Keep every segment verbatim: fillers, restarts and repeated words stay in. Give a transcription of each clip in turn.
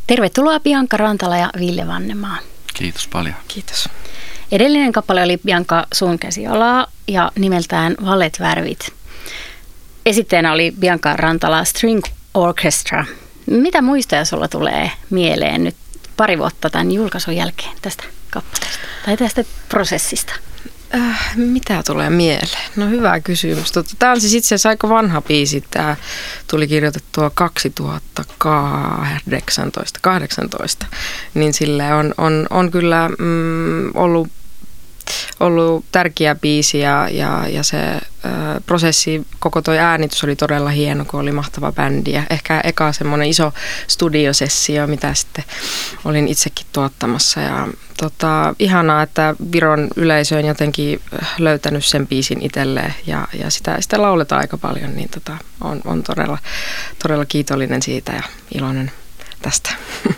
Tervetuloa Bianca Rantala ja Ville Vannemaa. Kiitos paljon. Kiitos. Edellinen kappale oli Bianca Sun käsialaa ja nimeltään Valet-värvit. Esittäjänä oli Bianca Rantala String Orchestra. Mitä muistoja sulla tulee mieleen nyt pari vuotta tämän julkaisun jälkeen tästä kappaleesta tai tästä prosessista? Äh, mitä tulee mieleen? No hyvä kysymys. Tämä on siis itse asiassa aika vanha biisi. Tämä tuli kirjoitettua kaksituhattakahdeksantoista kahdeksantoista. Niin sille on, on, on kyllä mm, ollut, ollut tärkeä biisi ja, ja, ja se äh, prosessi, koko tuo äänitys oli todella hieno, kun oli mahtava bändi. Ja ehkä eka semmoinen iso studiosessio, mitä sitten olin itsekin tuottamassa. Ja tota, ihanaa, että Viron yleisö on jotenkin löytänyt sen biisin itselleen ja, ja sitä, sitä lauletaan aika paljon, niin tota, on, on todella, todella kiitollinen siitä ja iloinen tästä.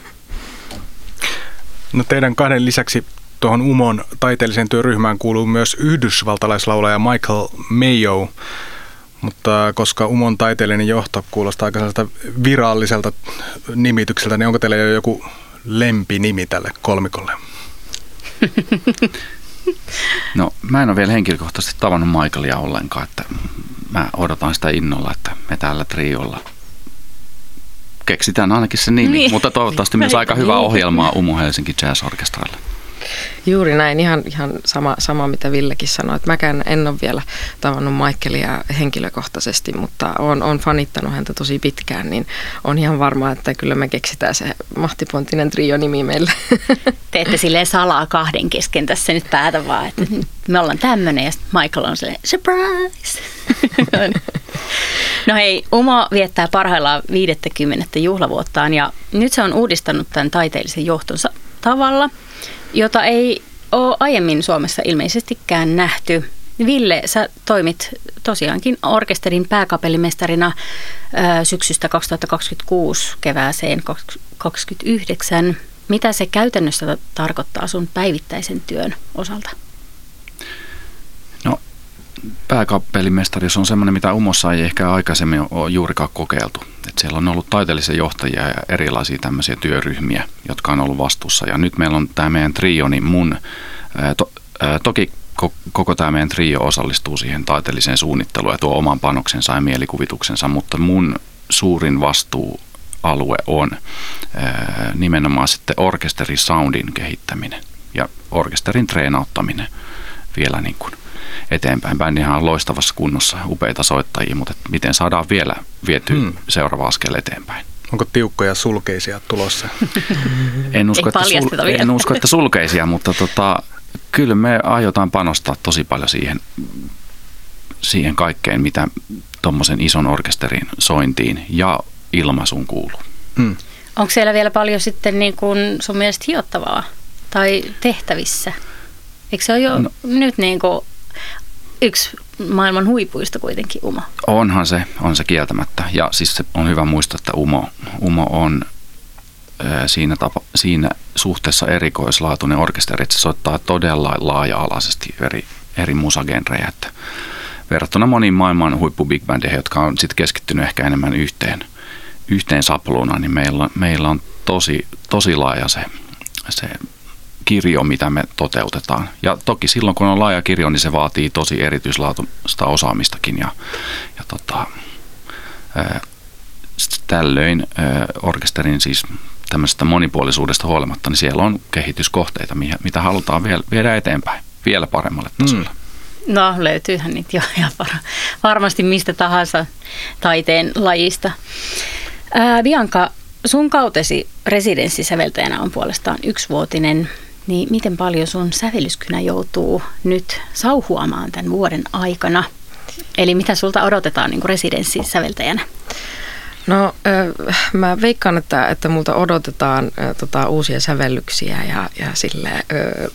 No teidän kahden lisäksi tuohon U M O:n taiteelliseen työryhmään kuuluu myös yhdysvaltalaislaulaja Michael Mayo, mutta koska U M O:n taiteellinen johto kuulostaa aika sellaiselta viralliselta nimitykseltä, niin onko teillä jo joku lempinimi tälle kolmikolle? No mä en ole vielä henkilökohtaisesti tavannut Michaelia ollenkaan, että mä odotan sitä innolla, että me täällä triolla keksitään ainakin se nimi, niin. Mutta toivottavasti myös aika hyvää ohjelmaa U M O Helsinki Jazz Orchestralle. Juuri näin, ihan, ihan sama, sama mitä Villekin sanoi, että mäkään en ole vielä tavannut Michaelia henkilökohtaisesti, mutta olen, olen fanittanut häntä tosi pitkään, niin on ihan varma, että kyllä me keksitään se mahtipontinen trio-nimi meille. Teette silleen salaa kahden kesken tässä nyt päätä vaan, että me ollaan tämmöinen ja Michael on silleen surprise. No hei, U M O viettää parhaillaan viidettä juhlavuottaan ja nyt se on uudistanut tämän taiteellisen johtonsa tavalla, jota ei ole aiemmin Suomessa ilmeisestikään nähty. Ville, sä toimit tosiaankin orkesterin pääkapellimestarina ää, syksystä kaksituhattakaksikymmentäkuusi kevääseen kaksituhattakaksikymmentäyhdeksän. Mitä se käytännössä tarkoittaa sun päivittäisen työn osalta? No, pääkapellimestari on semmoinen, mitä U M O:ssa ei ehkä aikaisemmin ole juurikaan kokeiltu. Et siellä on ollut taiteellisia johtajia ja erilaisia tämmöisiä työryhmiä, jotka on ollut vastuussa. Ja nyt meillä on tämä meidän trio, niin mun, ää, to, ää, toki ko, koko tämä meidän trio osallistuu siihen taiteelliseen suunnitteluun ja tuo oman panoksensa ja mielikuvituksensa, mutta mun suurin vastuualue on ää, nimenomaan sitten orkesterin soundin kehittäminen ja orkesterin treenauttaminen vielä niin kuin eteenpäin. Bändihän on loistavassa kunnossa, upeita soittajia, mutta miten saadaan vielä vietyä hmm. seuraava askel eteenpäin? Onko tiukkoja sulkeisia tulossa? En usko, että, sul- en usko että sulkeisia, mutta tota, kyllä me aiotaan panostaa tosi paljon siihen, siihen kaikkeen, mitä tuommoisen ison orkesterin sointiin ja ilmaisuun kuuluu. Hmm. Onko siellä vielä paljon sitten niin kuin sun mielestä hiottavaa tai tehtävissä? Eikö se ole jo no. nyt niin kuin yksi maailman huipuista kuitenkin U M O? Onhan se, on se kieltämättä. Ja siis se on hyvä muistaa, että U M O, U M O on ää, siinä, tapa, siinä suhteessa erikoislaatuinen orkesteri, että se soittaa todella laaja-alaisesti eri, eri musagenrejä. Että verrattuna moniin maailman huippu big bandeihin, jotka on sitten keskittynyt ehkä enemmän yhteen, yhteen sapluunaan, niin meillä, meillä on tosi, tosi laaja se, se kirjo, mitä me toteutetaan. Ja toki silloin, kun on laaja kirjo, niin se vaatii tosi erityislaatuista osaamistakin. Ja, ja tota, ää, tällöin ää, orkesterin siis tämmöisestä monipuolisuudesta huolimatta, niin siellä on kehityskohteita, mitä halutaan vielä, viedä eteenpäin, vielä paremmalle tasolle. Mm. No löytyyhän niitä jo ja varmasti mistä tahansa taiteen lajista. Ää, Bianca, sun kautesi residenssisäveltäjänä on puolestaan yksivuotinen. Niin miten paljon sun sävellyskynä joutuu nyt sauhuamaan tämän vuoden aikana? Eli mitä sulta odotetaan niin kuin residenssisäveltäjänä? No mä veikkaan, että, että multa odotetaan ä, tota, uusia sävellyksiä ja, ja sille, ä,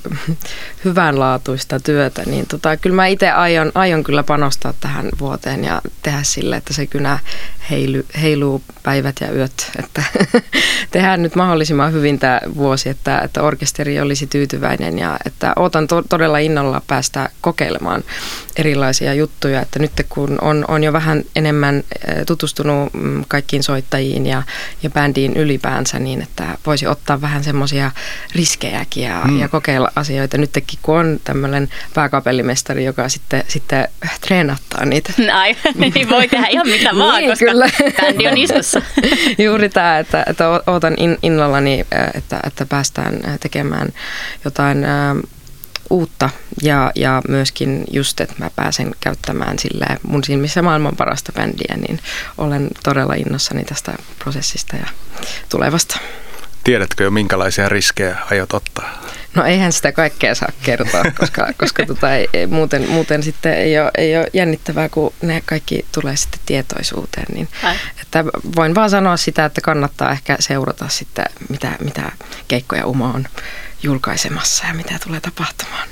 hyvänlaatuista työtä. Niin tota, kyllä mä itse aion, aion kyllä panostaa tähän vuoteen ja tehdä sille, että se kynä heilu, heiluu päivät ja yöt. Että tehdään nyt mahdollisimman hyvin tämä vuosi, että, että orkesteri olisi tyytyväinen ja että odotan to, todella innolla päästä kokeilemaan erilaisia juttuja, että nyt kun on, on jo vähän enemmän tutustunut kaikkiin soittajiin ja, ja bändiin ylipäänsä, niin että voisi ottaa vähän semmoisia riskejäkin ja, mm. ja kokeilla asioita. Nytkin kun on tämmöinen pääkapellimestari, joka sitten, sitten treenattaa niitä. Ai, niin voi tehdä ihan mitä vaan, niin, koska kyllä. Bändi on iskussa. Juuri tämä, että, että ootan innollani, että, että päästään tekemään jotain uutta ja, ja myöskin just, että mä pääsen käyttämään sille mun silmissä maailman parasta bändiä, niin olen todella innossani tästä prosessista ja tulevasta. Tiedätkö jo, minkälaisia riskejä aiot ottaa? No eihän sitä kaikkea saa kertoa, koska, koska tota ei, ei, muuten, muuten sitten ei ole, ei ole jännittävää, kun ne kaikki tulee sitten tietoisuuteen. Niin, että voin vaan sanoa sitä, että kannattaa ehkä seurata sitten, mitä, mitä keikkoja Umo on julkaisemassa ja mitä tulee tapahtumaan.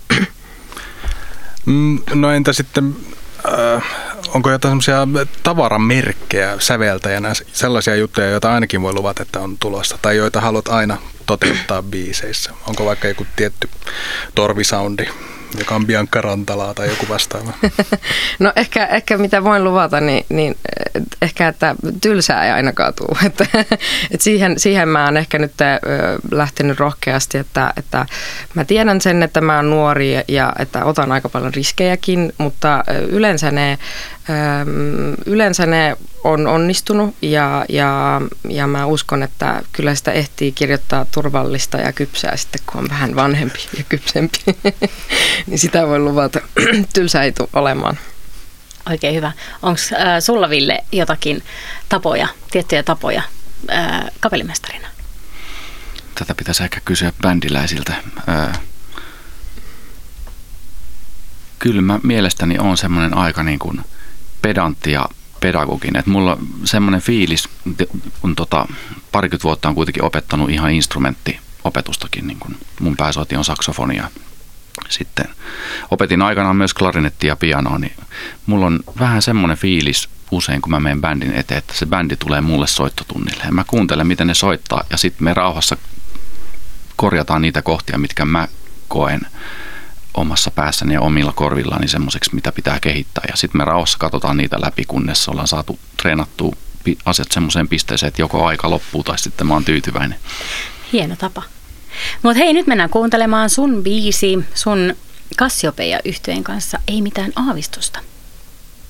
No entä sitten, äh, onko jotain semmoisia tavaramerkkejä säveltäjänä, sellaisia juttuja, joita ainakin voi luvata, että on tulossa, tai joita haluat aina toteuttaa biiseissä? Onko vaikka joku tietty torvisoundi, joka on Bianca Rantalaa tai joku vastaava? No ehkä, ehkä mitä voin luvata, niin, niin ehkä, että tylsää ei ainakaan tule. Että, että siihen, siihen mä oon ehkä nyt lähtenyt rohkeasti, että, että mä tiedän sen, että mä oon nuori ja että otan aika paljon riskejäkin, mutta yleensä ne, yleensä ne on onnistunut ja, ja, ja mä uskon, että kyllä sitä ehtii kirjoittaa turvallista ja kypsää sitten, kun on vähän vanhempi ja kypsempi. Niin sitä voi luvata. Tylsä ei tule olemaan. Oikein hyvä. Onko äh, sulla, Ville, jotakin tapoja, tiettyjä tapoja äh, kapellimestarina? Tätä pitäisi ehkä kysyä bändiläisiltä. Äh, kyllä mä mielestäni on semmoinen aika niin kuin pedantti ja pedagoginen. Että mulla on semmoinen fiilis, kun tota, parikymmentä vuotta on kuitenkin opettanut ihan instrumenttiopetustakin. Niin kun mun pääsoitin on saksofonia. Sitten opetin aikanaan myös klarinettia ja pianoa, niin mulla on vähän semmoinen fiilis usein, kun mä menen bändin eteen, että se bändi tulee mulle soittotunnille. Ja mä kuuntelen, miten ne soittaa, ja sitten me rauhassa korjataan niitä kohtia, mitkä mä koen omassa päässäni ja omilla korvillani semmoiseksi, mitä pitää kehittää. Ja sitten me rauhassa katsotaan niitä läpi, kunnes ollaan saatu treenattua asiat semmoiseen pisteeseen, että joko aika loppuu tai sitten mä oon tyytyväinen. Hieno tapa. Mutta hei, nyt mennään kuuntelemaan sun biisi, sun Cassiopeia-yhtyeen kanssa Ei mitään aavistusta.